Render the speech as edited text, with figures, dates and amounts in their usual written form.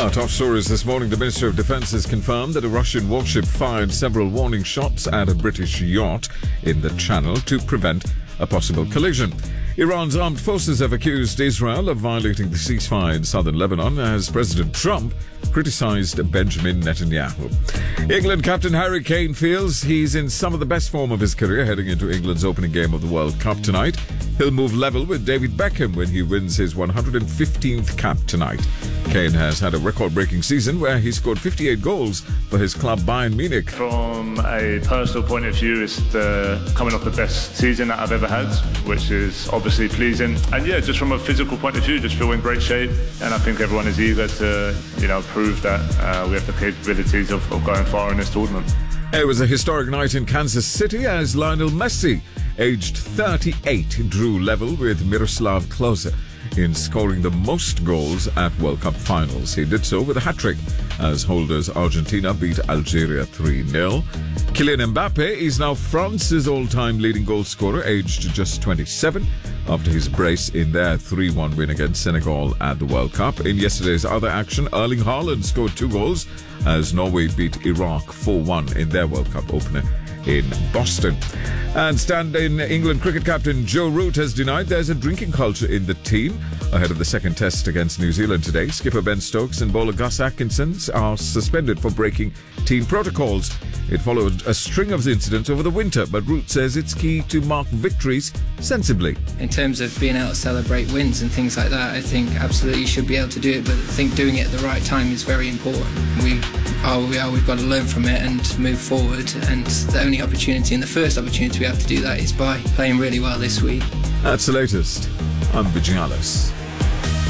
Our top stories this morning. The Ministry of Defence has confirmed that a Russian warship fired several warning shots at a British yacht in the Channel to prevent a possible collision. Iran's armed forces have accused Israel of violating the ceasefire in southern Lebanon as President Trump criticised Benjamin Netanyahu. England captain Harry Kane feels he's in some of the best form of his career heading into England's opening game of the World Cup tonight. He'll move level with David Beckham when he wins his 115th cap tonight. Kane has had a record-breaking season where he scored 58 goals for his club Bayern Munich. From a personal point of view, it's coming off the best season that I've ever had, which is obviously pleasing. And yeah, just from a physical point of view, just feel in great shape. And I think everyone is eager to, prove that we have the capabilities of going far in this tournament. It was a historic night in Kansas City as Lionel Messi, aged 38, drew level with Miroslav Klose in scoring the most goals at World Cup finals. He did so with a hat-trick as holders Argentina beat Algeria 3-0. Kylian Mbappe is now France's all-time leading goal scorer, aged just 27, after his brace in their 3-1 win against Senegal at the World Cup. In yesterday's other action, Erling Haaland scored 2 goals as Norway beat Iraq 4-1 in their World Cup opener in Boston. And stand-in England cricket captain Joe Root has denied there's a drinking culture in the team. Ahead of the second test against New Zealand today, skipper Ben Stokes and bowler Gus Atkinson are suspended for breaking team protocols. It followed a string of incidents over the winter, but Root says it's key to mark victories sensibly. In terms of being able to celebrate wins and things like that, I think absolutely you should be able to do it, but I think doing it at the right time is very important. We are where we are, we've got to learn from it and move forward, and the only opportunity and the first opportunity we have to do that is by playing really well this week. That's the latest. I'm Vigialis.